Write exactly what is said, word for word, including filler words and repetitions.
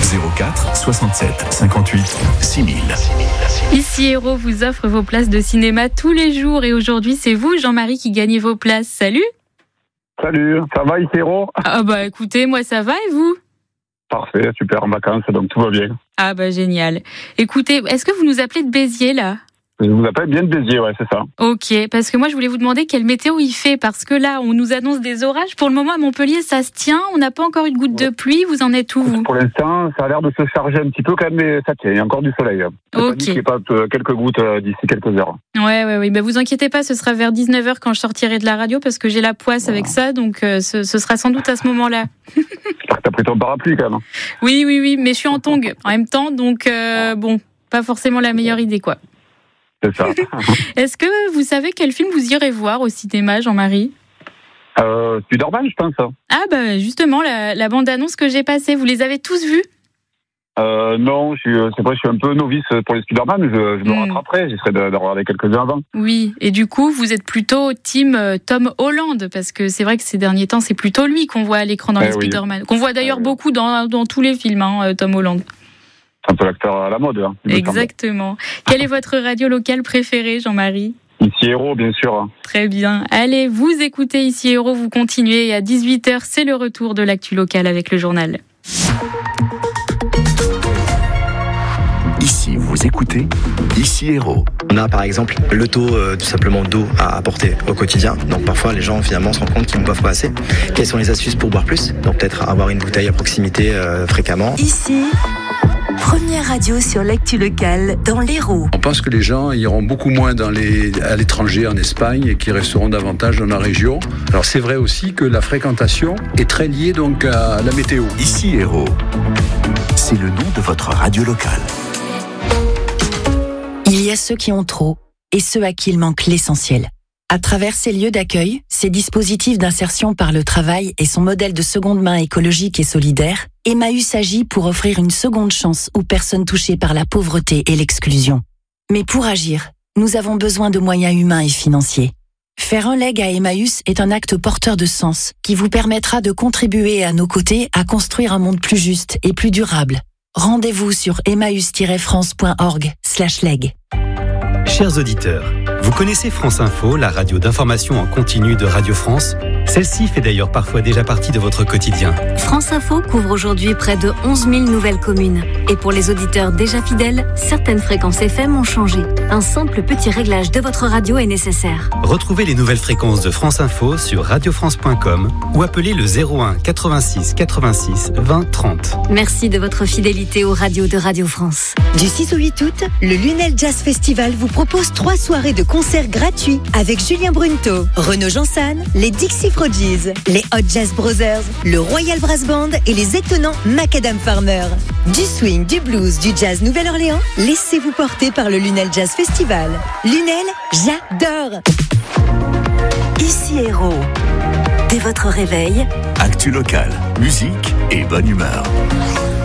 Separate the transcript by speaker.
Speaker 1: zéro quatre soixante-sept cinquante-huit six mille.
Speaker 2: Ici Héros vous offre vos places de cinéma tous les jours et aujourd'hui c'est vous Jean-Marie qui gagnez vos places. Salut.
Speaker 3: Salut, ça va ici Héros?
Speaker 2: Ah bah écoutez, moi ça va et vous?
Speaker 3: Parfait, super, en vacances, donc tout va bien.
Speaker 2: Ah bah génial. Écoutez, est-ce que vous nous appelez de Béziers là?
Speaker 3: Je vous appelle bien de Béziers, ouais, c'est ça.
Speaker 2: Ok, parce que moi je voulais vous demander quelle météo il fait, parce que là on nous annonce des orages. Pour le moment à Montpellier ça se tient, on n'a pas encore une goutte de pluie, vous en êtes où vous?
Speaker 3: Pour l'instant, ça a l'air de se charger un petit peu quand même, mais ça tient, il y a encore du soleil.
Speaker 2: Ok.
Speaker 3: Il n'y a pas quelques gouttes d'ici quelques heures.
Speaker 2: Ouais, ouais, oui, bah vous inquiétez pas, ce sera vers dix-neuf heures quand je sortirai de la radio, parce que j'ai la poisse avec ça, donc euh, ce, ce sera sans doute à ce moment-là.
Speaker 3: J'espère que t'as pris ton parapluie quand même.
Speaker 2: Oui, oui, oui, mais je suis en tongs en même temps, donc euh, bon, pas forcément la meilleure idée quoi.
Speaker 3: C'est ça.
Speaker 2: Est-ce que vous savez quel film vous irez voir au cinéma, Jean-Marie?
Speaker 3: euh, Spider-Man, je pense.
Speaker 2: Ah bah justement, la, la bande-annonce que j'ai passée, vous les avez tous vus?
Speaker 3: Euh, non, je suis, c'est vrai, je suis un peu novice pour les Spider-Man, je, je me
Speaker 2: Hmm.
Speaker 3: rattraperai, j'essaierai de, de regarder quelques-uns avant.
Speaker 2: Oui, et du coup, vous êtes plutôt team euh, Tom Holland, parce que c'est vrai que ces derniers temps, c'est plutôt lui qu'on voit à l'écran dans
Speaker 3: Eh
Speaker 2: les
Speaker 3: oui.
Speaker 2: Spider-Man. Qu'on voit d'ailleurs
Speaker 3: Eh oui.
Speaker 2: beaucoup dans, dans tous les films, hein, euh, Tom Holland.
Speaker 3: C'est un peu l'acteur à la mode. Hein, il me semble.
Speaker 2: Exactement. Quelle est votre radio locale préférée, Jean-Marie?
Speaker 3: Ici Héros, bien sûr.
Speaker 2: Très bien. Allez, vous écoutez Ici Héros, vous continuez. Et à dix-huit heures, c'est le retour de l'actu locale avec le journal.
Speaker 1: Ici, vous écoutez Ici Héros.
Speaker 4: On a par exemple le taux euh, tout simplement d'eau à apporter au quotidien. Donc parfois les gens finalement se rendent compte qu'ils ne boivent pas assez. Quelles sont les astuces pour boire plus? Donc peut-être avoir une bouteille à proximité euh, fréquemment.
Speaker 5: Ici, première radio sur l'actu locale dans l'Hérault.
Speaker 6: On pense que les gens iront beaucoup moins dans les, à l'étranger, en Espagne, et qu'ils resteront davantage dans la région. Alors c'est vrai aussi que la fréquentation est très liée donc à la météo.
Speaker 1: Ici Héros. C'est le nom de votre radio locale.
Speaker 5: Il y a ceux qui ont trop et ceux à qui il manque l'essentiel. À travers ces lieux d'accueil, ces dispositifs d'insertion par le travail et son modèle de seconde main écologique et solidaire, Emmaüs agit pour offrir une seconde chance aux personnes touchées par la pauvreté et l'exclusion. Mais pour agir, nous avons besoin de moyens humains et financiers. Faire un leg à Emmaüs est un acte porteur de sens qui vous permettra de contribuer à nos côtés à construire un monde plus juste et plus durable. Rendez-vous sur emmaüs tiret france point org slash leg.
Speaker 7: Chers auditeurs, vous connaissez France Info, la radio d'information en continu de Radio France? Celle-ci fait d'ailleurs parfois déjà partie de votre quotidien.
Speaker 8: France Info couvre aujourd'hui près de onze mille nouvelles communes. Et pour les auditeurs déjà fidèles, certaines fréquences F M ont changé. Un simple petit réglage de votre radio est nécessaire.
Speaker 7: Retrouvez les nouvelles fréquences de France Info sur radio france point com ou appelez le zéro un quatre-vingt-six quatre-vingt-six vingt trente.
Speaker 8: Merci de votre fidélité aux radios de Radio France.
Speaker 9: Du six au huit août, le Lunel Jazz Festival vous propose trois soirées de concerts gratuits avec Julien Brunto, Renaud Jansan, les Dixie Frogies, les Hot Jazz Brothers, le Royal Brass Band et les étonnants Macadam Farmer. Du swing, du blues, du jazz Nouvelle-Orléans, laissez-vous porter par le Lunel Jazz Festival. Lunel, j'adore!
Speaker 5: Ici Héros. Dès votre réveil,
Speaker 1: Actu locale, musique et bonne humeur.